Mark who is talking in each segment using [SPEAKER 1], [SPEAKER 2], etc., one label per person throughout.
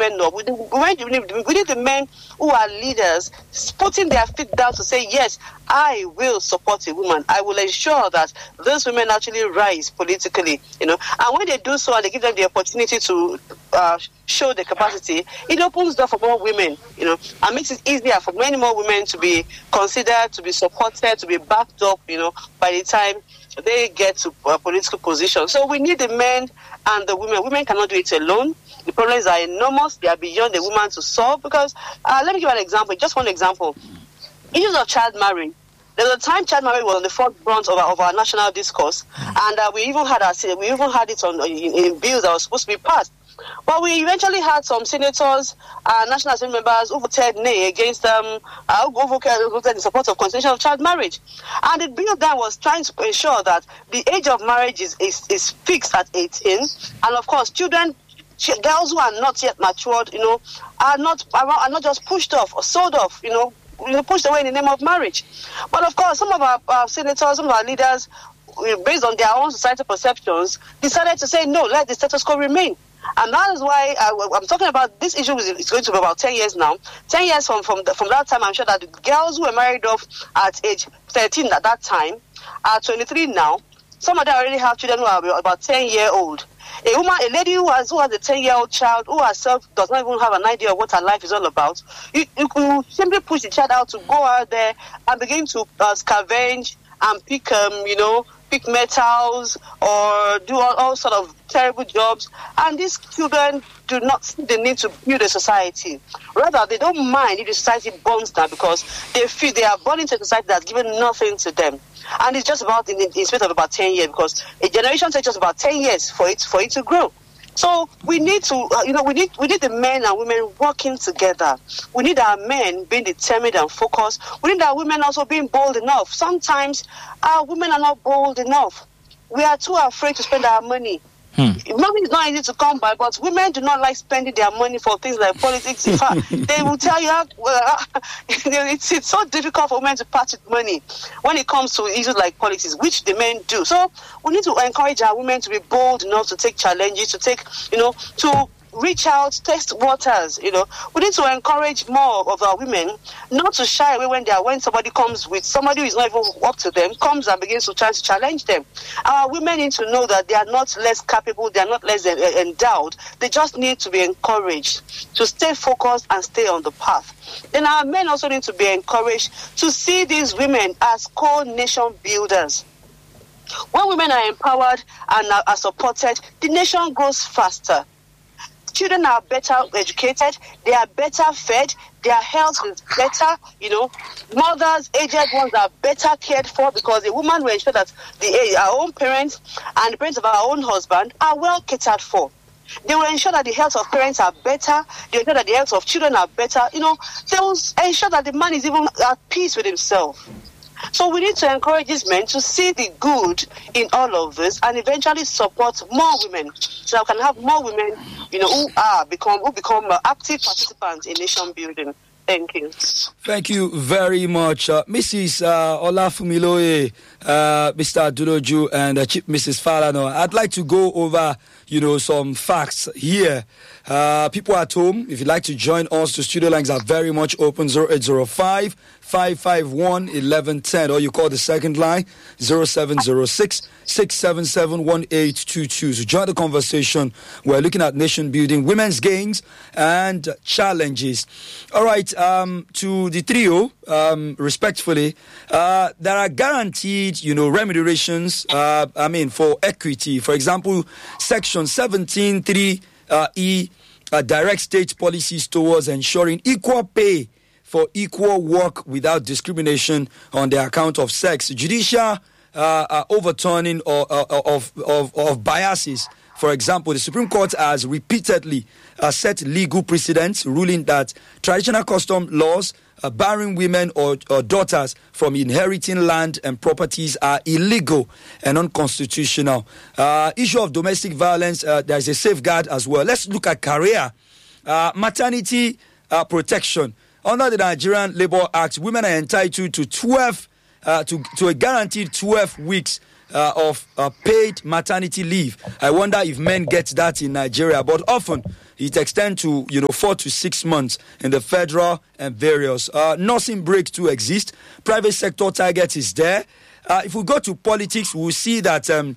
[SPEAKER 1] men up. We need the men who are leaders putting their feet down to say, yes, I will support a woman. I will ensure that those women actually rise politically, And when they do so and they give them the opportunity to show the capacity, it opens the door for more women, and makes it easier for many more women to be considered, to be supported, to be backed up, by the time they get to a political position. So we need the men and the women. Women cannot do it alone. The problems are enormous. They are beyond the woman to solve. Because let me give an example. Just one example. Issues of child marriage. There was a time child marriage was on the forefront of our national discourse, and we even had it on in bills that was supposed to be passed. But we eventually had some senators, National Assembly members who voted nay against who voted in support of continuation of child marriage. And the bill then was trying to ensure that the age of marriage is fixed at 18, and of course girls who are not yet matured, are not just pushed off or sold off, pushed away in the name of marriage. But of course, some of our senators, some of our leaders, based on their own societal perceptions, decided to say no, let the status quo remain. And that is why I'm talking about this issue. Is going to be about 10 years now. 10 years from that time, I'm sure that the girls who were married off at age 13 at that time are 23 now. Some of them already have children who are about 10-year-old. A lady who has a 10-year-old child who herself does not even have an idea of what her life is all about, you simply push the child out to go out there and begin to scavenge and pick metals or do all sort of terrible jobs. And these children do not see the need to build a society. Rather, they don't mind if the society burns down because they feel they are born into a society that's given nothing to them. And it's just about in the space of about 10 years, because a generation takes just about 10 years for it to grow. So we need to, we need the men and women working together. We need our men being determined and focused. We need our women also being bold enough. Sometimes our women are not bold enough. We are too afraid to spend our money. Money is not easy to come by, but women do not like spending their money for things like politics. In fact, they will tell you, it's so difficult for women to part with money when it comes to issues like politics, which the men do. So we need to encourage our women to be bold enough to take challenges, to reach out, test waters. We need to encourage more of our women not to shy away when somebody comes with somebody who is not even up to them, comes and begins to try to challenge them. Our women need to know that they are not less capable, they are not less endowed. They just need to be encouraged to stay focused and stay on the path. Then our men also need to be encouraged to see these women as co-nation builders. When women are empowered and are supported, the nation grows faster. Children are better educated, they are better fed, their health is better, Mothers, aged ones are better cared for, because a woman will ensure that our own parents and the parents of our own husband are well catered for. They will ensure that the health of parents are better, they will ensure that the health of children are better, they will ensure that the man is even at peace with himself. So we need to encourage these men to see the good in all of this and eventually support more women, so that we can have more women, who become active participants in nation building. Thank you.
[SPEAKER 2] Thank you very much, Mrs. Olafumiloye, Mr. Adunoju, and Chief Mrs. Falano. I'd like to go over, some facts here. People at home, if you'd like to join us, the studio lines are very much open. 0805 551 1110, or you call the second line 0706 677 1822. So join the conversation. We're looking at nation building, women's gains, and challenges. All right, to the trio, respectfully, there are guaranteed, remunerations, for equity. For example, Section 17.3E directs state policies towards ensuring equal pay for equal work without discrimination on the account of sex. Judicial overturning of biases. For example, the Supreme Court has repeatedly set legal precedents, ruling that traditional custom laws barring women or daughters from inheriting land and properties are illegal and unconstitutional. Issue of domestic violence, there is a safeguard as well. Let's look at career. Maternity protection. Under the Nigerian Labour Act, women are entitled to 12 to a guaranteed 12 weeks of paid maternity leave. I wonder if men get that in Nigeria, but often, It extends to 4 to 6 months in the federal and various. Nursing breaks to exist. Private sector target is there. If we go to politics, we'll see that there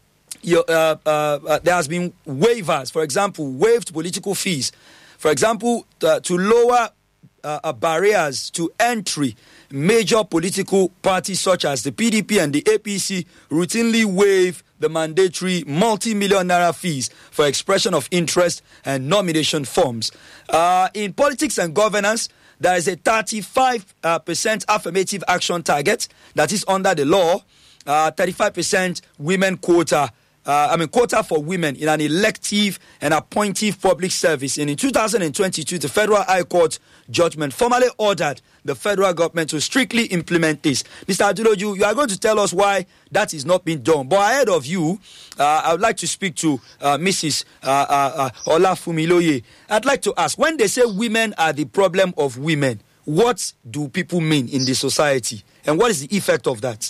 [SPEAKER 2] has been waivers. For example, waived political fees. For example, to lower barriers to entry, major political parties such as the PDP and the APC routinely waive the mandatory multi-million naira fees for expression of interest and nomination forms. In politics and governance, there is a 35% affirmative action target that is under the law, 35% women quota. Quota for women in an elective and appointive public service. And in 2022, the Federal High Court judgment formally ordered the federal government to strictly implement this. Mr. Aderoju, you are going to tell us why that is not being done. But ahead of you, I would like to speak to Mrs. Olafumiloye. I'd like to ask, when they say women are the problem of women, what do people mean in the society? And what is the effect of that?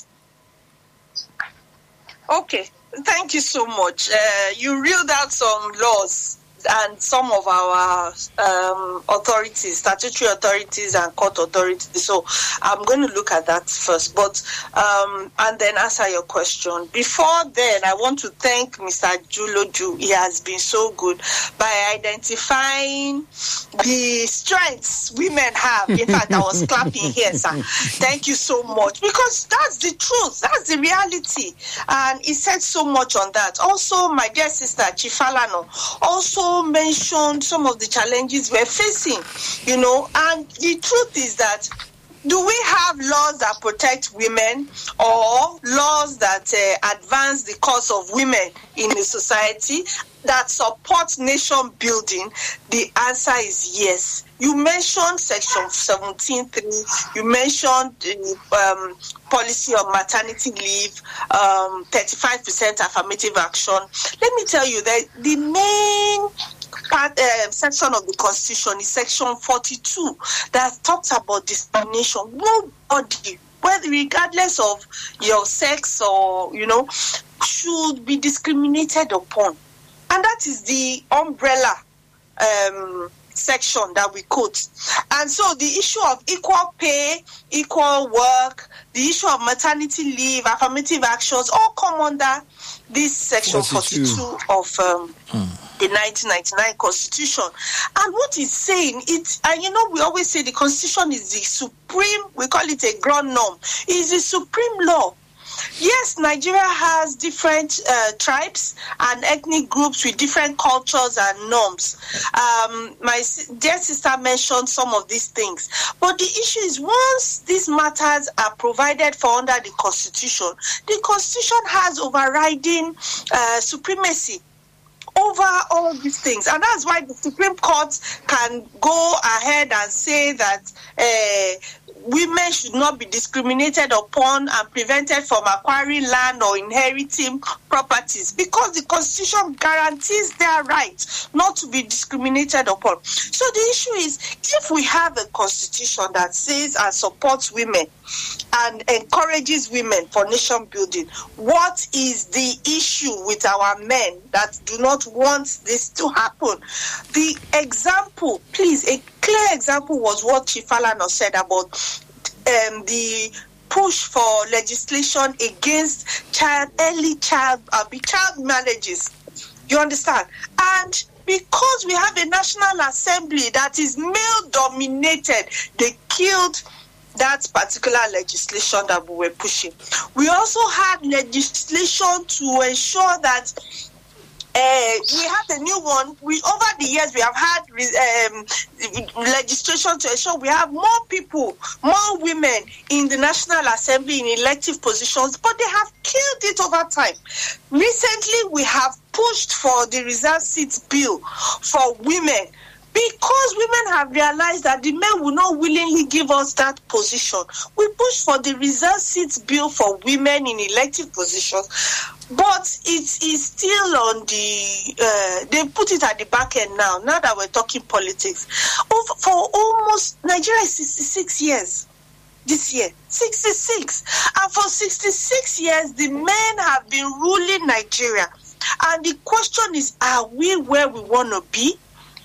[SPEAKER 3] Okay. Thank you so much. You reeled out some laws and some of our authorities, statutory authorities and court authorities. So I'm going to look at that first, but and then answer your question. Before then, I want to thank Mr. Juloju. He has been so good by identifying the strengths women have. In fact, I was clapping here, sir. Thank you so much, because that's the truth. That's the reality. And he said so much on that. Also, my dear sister, Chifalano, also mentioned some of the challenges we're facing, and the truth is that, do we have laws that protect women or laws that advance the cause of women in a society that support nation building? The answer is yes. You mentioned Section 17.3. You mentioned the policy of maternity leave, 35% affirmative action. Let me tell you that the main section of the Constitution is Section 42 that talks about discrimination. Nobody, whether regardless of your sex or should be discriminated upon, and that is the umbrella section that we quote. And so the issue of equal pay, equal work, the issue of maternity leave, affirmative actions, all come under this section 42 of the 1999 Constitution. And what it's saying, we always say the Constitution is the supreme, we call it a ground norm, is the supreme law. Yes, Nigeria has different tribes and ethnic groups with different cultures and norms. My dear sister mentioned some of these things. But the issue is, once these matters are provided for under the Constitution has overriding supremacy over all these things. And that's why the Supreme Court can go ahead and say that women should not be discriminated upon and prevented from acquiring land or inheriting properties, because the Constitution guarantees their right not to be discriminated upon. So the issue is, if we have a Constitution that says and supports women and encourages women for nation building, what is the issue with our men that do not want this to happen? The example, please, a clear example was what Chifalano said about the push for legislation against child marriages. You understand? And because we have a National Assembly that is male-dominated, they killed that particular legislation that we were pushing. We also had legislation to ensure that we had a new one. Over the years, we have had legislation to ensure we have more people, more women in the National Assembly in elective positions, but they have killed it over time. Recently, we have pushed for the reserve seats bill for women, because women have realized that the men will not willingly give us that position. We push for the reserve seats bill for women in elective positions, but it is still on the, they put it at the back end now that we're talking politics. For almost, Nigeria is 66 years. This year, 66. And for 66 years, the men have been ruling Nigeria. And the question is, are we where we want to be?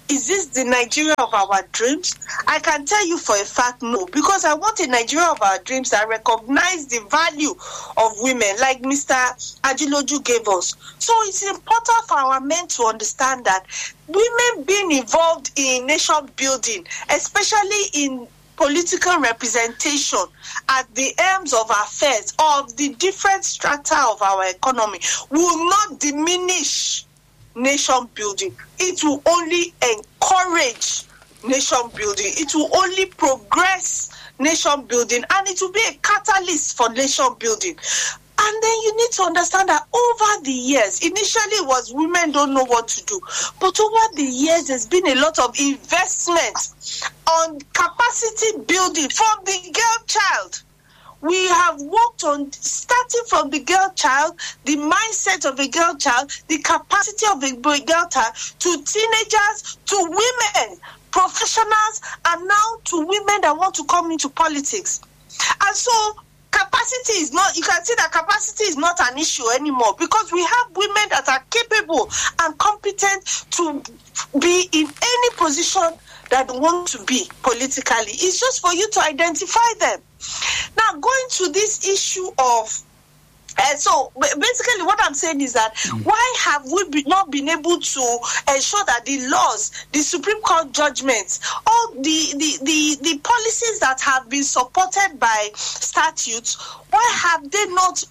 [SPEAKER 3] is this the Nigeria of our dreams? I can tell you for a fact, no, because I want a Nigeria of our dreams that recognize the value of women, like Mr. Ajiloju gave us. So it's important for our men to understand that women being involved in nation building, especially in political representation at the ends of affairs of the different strata of our economy, will not diminish nation building. It will only encourage nation building. It will only progress nation building, and it will be a catalyst for nation building. And then you need to understand that over the years, initially it was women don't know what to do, but over the years there's been a lot of investment on capacity building from the girl child. We have worked on starting from the girl child, the mindset of a girl child, the capacity of a girl child, to teenagers, to women, professionals, and now to women that want to come into politics. And so capacity is not, you can see that capacity is not an issue anymore, because we have women that are capable and competent to be in any position that want to be politically. It's just for you to identify them. Now, going to this issue of, so basically what I'm saying is that why have we not been able to ensure that the laws, the Supreme Court judgments, all the policies that have been supported by statutes, why have they not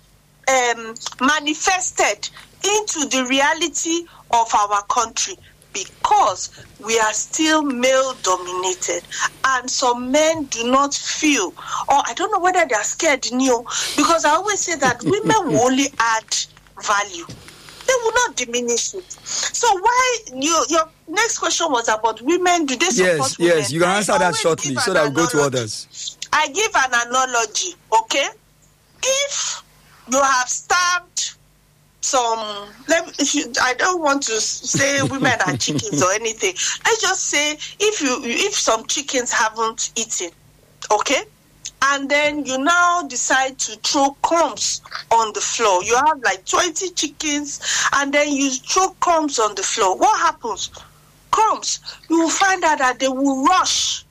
[SPEAKER 3] manifested into the reality of our country? Because we are still male-dominated, and some men do not feel, or I don't know whether they are scared, because I always say that women will only add value. They will not diminish it. So why, your next question was about women, do they support women?
[SPEAKER 2] Yes, you can answer that shortly so that we'll go to others.
[SPEAKER 3] I give an analogy, okay? If you have stabbed I don't want to say women are chickens or anything. Let's just say if some chickens haven't eaten, okay, and then you now decide to throw crumbs on the floor. You have like 20 chickens, and then you throw crumbs on the floor. What happens? Crumbs. You will find out that they will rush.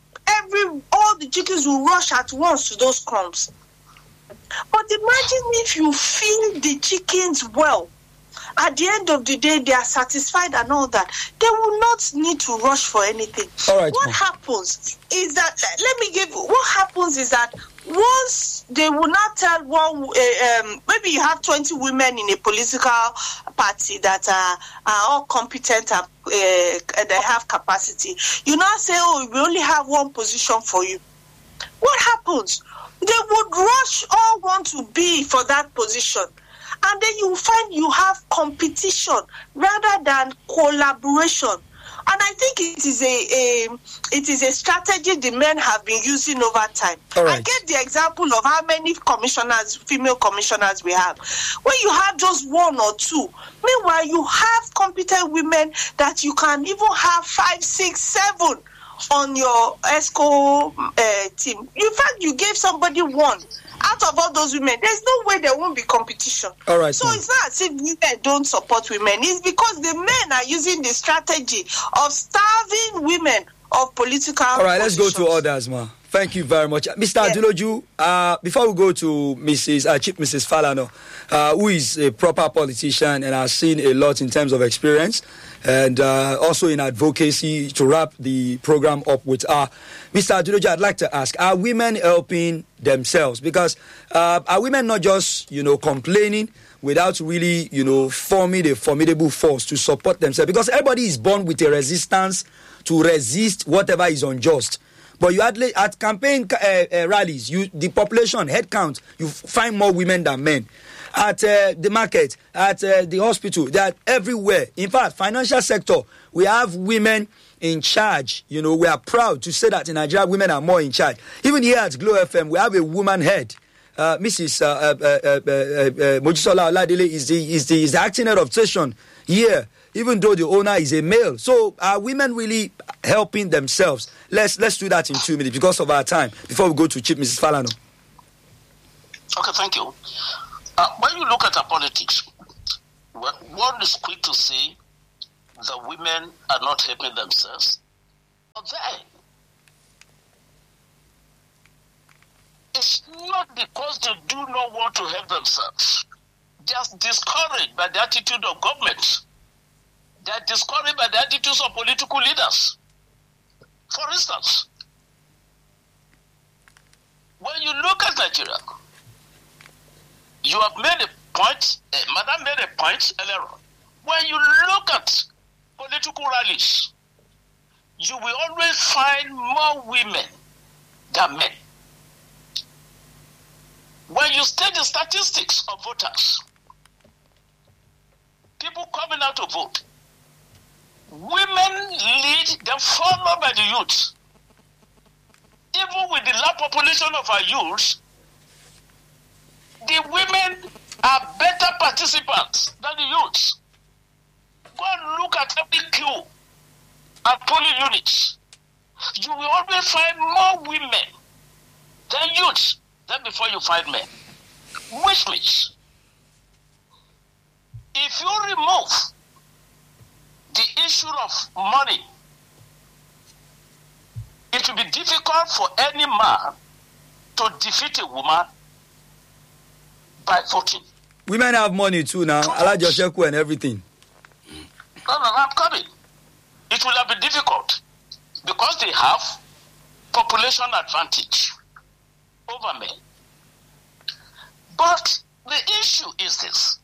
[SPEAKER 3] All the chickens will rush at once to those crumbs. But imagine if you feed the chickens well. At the end of the day, they are satisfied and all that. They will not need to rush for anything.
[SPEAKER 2] All right,
[SPEAKER 3] what happens is that, what happens is that once they will not tell one, maybe you have 20 women in a political party that are all competent and they have capacity. You now say, we only have one position for you. What happens? They would rush all want to be for that position. And then you find you have competition rather than collaboration. And I think it is a strategy the men have been using over time.
[SPEAKER 2] Right.
[SPEAKER 3] I get the example of how many female commissioners we have. When you have just one or two, meanwhile you have competent women that you can even have 5, 6, 7 on your ESCO team. In fact, you gave somebody one. Out of all those women, there's no way there won't be competition.
[SPEAKER 2] All right.
[SPEAKER 3] So it's not as if women don't support women. It's because the men are using the strategy of starving women of political
[SPEAKER 2] All right,
[SPEAKER 3] positions.
[SPEAKER 2] let's go to others, ma. Thank you very much. Mr. Ajiloju, before we go to Chief Mrs. Falana, who is a proper politician and has seen a lot in terms of experience and also in advocacy, to wrap the program up with Mr. Ajiloju, I'd like to ask, are women helping themselves? Because are women not just, complaining without really, forming a formidable force to support themselves? Because everybody is born with a resistance to resist whatever is unjust. But you at campaign rallies, the population head count, you find more women than men. At the market, at the hospital, they are everywhere. In fact, financial sector, we have women in charge. We are proud to say that in Nigeria, women are more in charge. Even here at Glow FM, we have a woman head. Mrs. Mojisola Oladele is the acting head of station here, even though the owner is a male. So are women really helping themselves? Let's do that in 2 minutes because of our time, before we go to Chief Mrs. Falana.
[SPEAKER 4] Okay, thank you. When you look at our politics, one is quick to say the women are not helping themselves. But then, it's not because they do not want to help themselves. They are discouraged by the attitude of government. They are discouraged by the attitudes of political leaders. For instance, when you look at Nigeria, you have made a point, Madam made a point earlier on. When you look at political rallies, you will always find more women than men. When you study the statistics of voters, people coming out to vote, women lead, then followed by the youth. Even with the large population of our youth, the women are better participants than the youth. Go and look at every queue at polling units. You will always find more women than youth than before you find men. Which means, if you remove the issue of money, it will be difficult for any man to defeat a woman by voting.
[SPEAKER 2] Women have money too now. Alaji Osheku and everything.
[SPEAKER 4] No, I'm coming. It will have been difficult because they have population advantage over men. But the issue is this.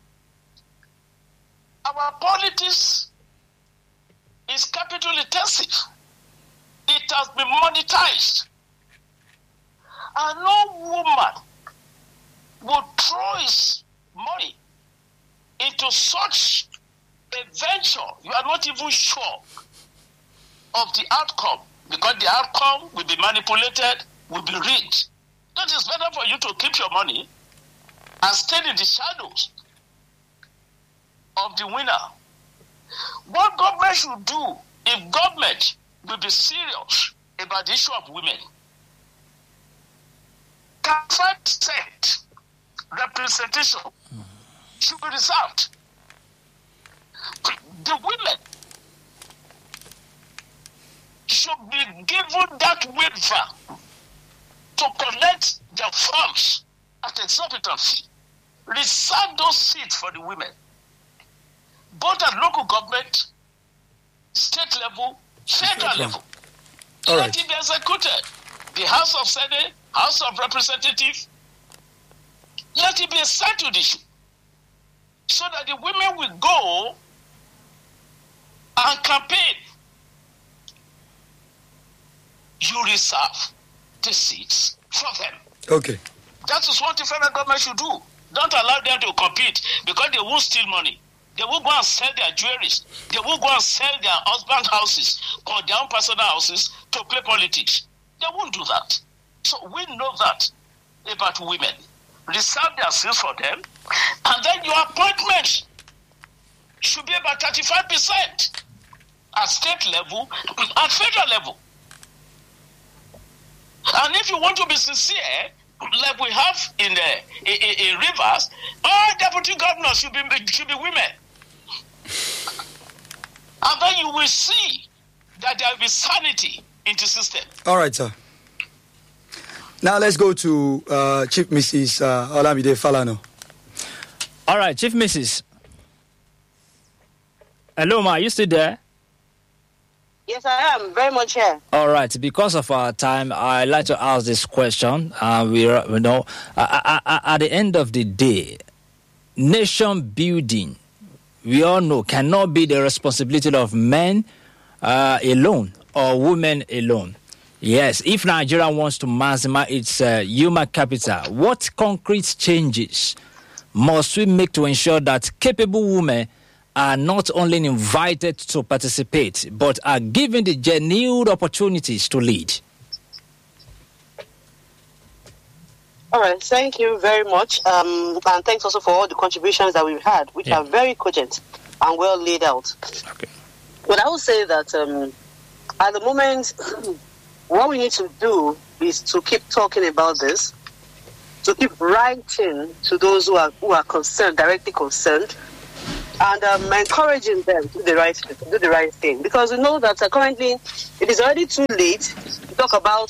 [SPEAKER 4] Our politics is capital intensive. It has been monetized. And no woman would throw his money into such a venture. You are not even sure of the outcome, because the outcome will be manipulated, will be rigged. That is better for you to keep your money and stay in the shadows of the winner. What government should do, if government will be serious about the issue of women, 5% representation should be reserved. The women should be given that waiver to collect their funds at exorbitant fee. Reserve those seats for the women, both at local government, state level, federal level. Let it be executed. The House of Senate, House of Representatives, let it be a settled issue, so that the women will go and campaign. You reserve the seats for them.
[SPEAKER 2] Okay.
[SPEAKER 4] That is what the federal government should do. Don't allow them to compete, because they will steal money. They will go and sell their jewelries. They will go and sell their husband houses or their own personal houses to play politics. They won't do that. So we know that about women. Reserve their seats for them, and then your appointments should be about 35% at state level and federal level. And if you want to be sincere, like we have in Rivers, all deputy governors should be women. And then you will see that there will be sanity in the system.
[SPEAKER 2] All right, sir. Now let's go to Chief Mrs. Olamide Falana.
[SPEAKER 5] All right, Chief Mrs. Hello, ma. Are you still there?
[SPEAKER 1] Yes, I am very much here.
[SPEAKER 5] All right. Because of our time, I'd like to ask this question. At the end of the day, nation building, we all know, cannot be the responsibility of men alone or women alone. Yes, if Nigeria wants to maximize its human capital, what concrete changes must we make to ensure that capable women are not only invited to participate, but are given the genuine opportunities to lead?
[SPEAKER 1] All right, thank you very much. And thanks also for all the contributions that we've had, which are very cogent and well laid out.
[SPEAKER 5] Okay.
[SPEAKER 1] But I will say that at the moment, what we need to do is to keep talking about this, to keep writing to those who are concerned, directly concerned, and encouraging them to do the right thing. Because we know that currently it is already too late to talk about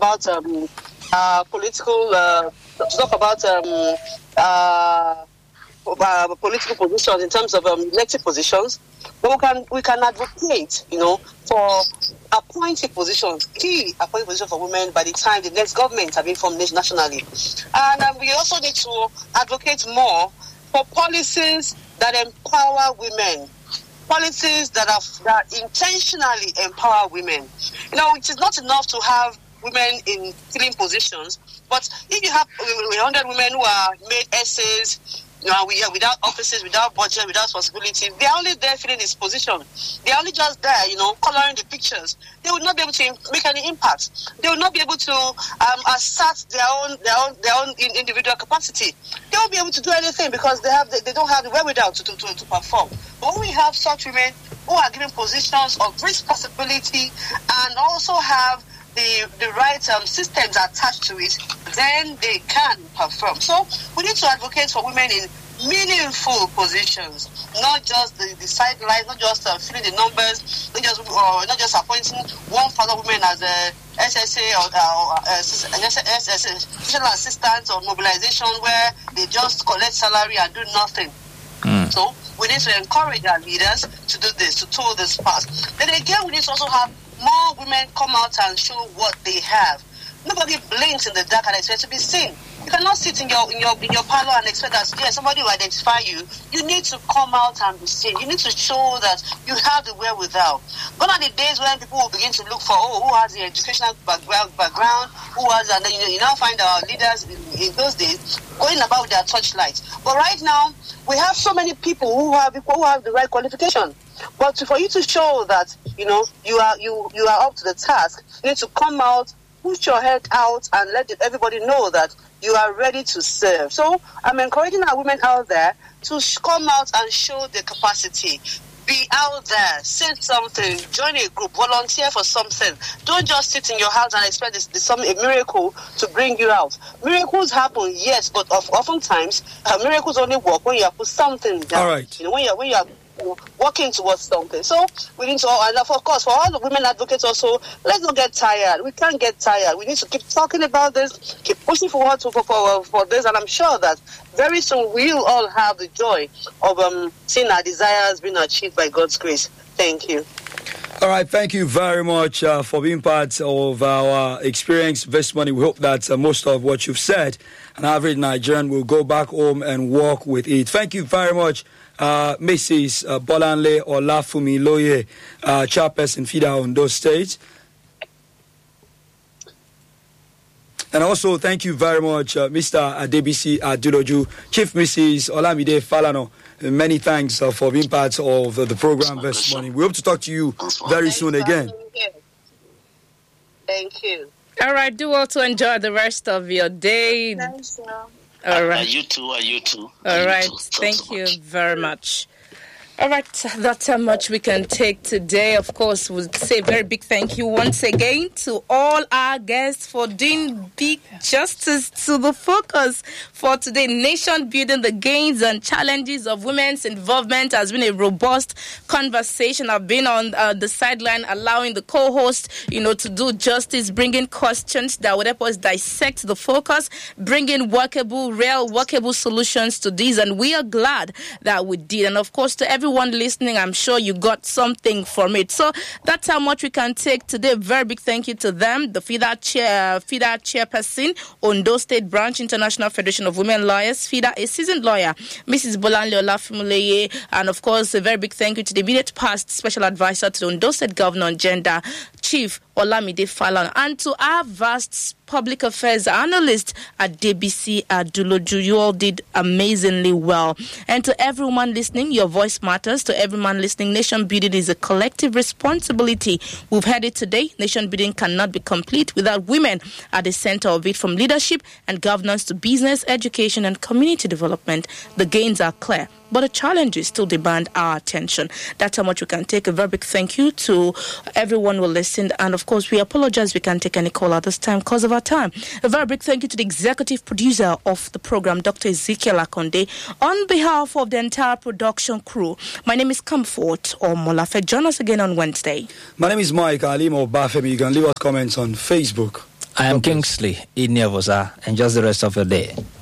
[SPEAKER 1] political positions in terms of elected positions, but we can advocate, for appointing positions, key appointing positions for women by the time the next government have been formed nationally. And we also need to advocate more for policies that empower women, policies that intentionally empower women. It is not enough to have women in filling positions, but if you have 100 women who are made essays, without offices, without budget, without responsibility, they're only there filling this position. They're only just there, coloring the pictures. They will not be able to make any impact. They will not be able to assert their own individual capacity. They won't be able to do anything because they don't have the wherewithal to perform. But when we have such women who are given positions of responsibility and also have the right systems attached to it, then they can perform. So we need to advocate for women in meaningful positions, not just the sidelines, not just filling the numbers, not just appointing one father woman as a SSA or special assistant or mobilization where they just collect salary and do nothing. So we need to encourage our leaders to do this, to tow this path. Then again, we need to also have more women come out and show what they have. Nobody blinks in the dark and expect to be seen. You cannot sit in your parlor and expect that somebody will identify you. You need to come out and be seen. You need to show that you have the wherewithal. Gone are the days when people will begin to look for who has the educational background, who has, and then you now find our leaders in those days going about with their torchlight. But right now we have so many people who have the right qualification. But for you to show that you are up to the task, you need to come out, push your head out, and let everybody know that you are ready to serve. So I'm encouraging our women out there to come out and show their capacity. Be out there, say something, join a group, volunteer for something. Don't just sit in your house and expect a miracle to bring you out. Miracles happen, yes, but oftentimes miracles only work when you have put something down.
[SPEAKER 2] All right.
[SPEAKER 1] When you are working towards something. So we need to, and of course, for all the women advocates also, let's not get tired. We can't get tired. We need to keep talking about this, keep pushing forward for this, and I'm sure that very soon we'll all have the joy of seeing our desires being achieved by God's grace. Thank you.
[SPEAKER 2] All right, thank you very much for being part of our experience this morning. We hope that most of what you've said, an average Nigerian will go back home and walk with it. Thank you very much, Mrs. Bolanle Olafumiloye, chairperson FIDA Ondo State. And also, thank you very much, Mr. Adebisi Aduloju, Chief Mrs. Olamide Falano. Many thanks for being part of the program this morning. We hope to talk to you very soon again.
[SPEAKER 1] Thank you.
[SPEAKER 6] All right, do well to enjoy the rest of your day.
[SPEAKER 3] Thanks,
[SPEAKER 6] All right.
[SPEAKER 4] You too.
[SPEAKER 6] All right. Thank you very much. All right, that's how much we can take today. Of course, we'll say a very big thank you once again to all our guests for doing big justice to the focus for today. Nation building, the gains and challenges of women's involvement has been a robust conversation. I've been on the sideline allowing the co-host, to do justice, bringing questions that would help us dissect the focus, bringing real workable solutions to these. And we are glad that we did. And of course, to everyone listening, I'm sure you got something from it. So that's how much we can take today. Very big thank you to them, the FIDA chairperson, Ondo State Branch, International Federation of Women Lawyers, FIDA, a seasoned lawyer, Mrs. Bolanle Olafumiloye, and of course, a very big thank you to the immediate past special advisor to the Ondo State Governor on Gender, Chief Olamide Falana, and to our vast public affairs analyst at Adebisi Aduloju. You all did amazingly well. And to everyone listening, your voice matters. To everyone listening, nation building is a collective responsibility. We've heard it today. Nation building cannot be complete without women at the center of it, from leadership and governance to business, education, and community development. The gains are clear. but the challenges still demand our attention. That's how much we can take. A very big thank you to everyone who listened, and of course we apologize we can't take any call at this time because of our time. A very big thank you to the executive producer of the program, Dr. Ezekiel Akonde. On behalf of the entire production crew, my name is Comfort Omolafe. Join us again on Wednesday.
[SPEAKER 2] My name is Mike Alimo Bafemi. You can leave us comments on Facebook.
[SPEAKER 5] I am Kingsley Idniavosa. Enjoy the rest of your day.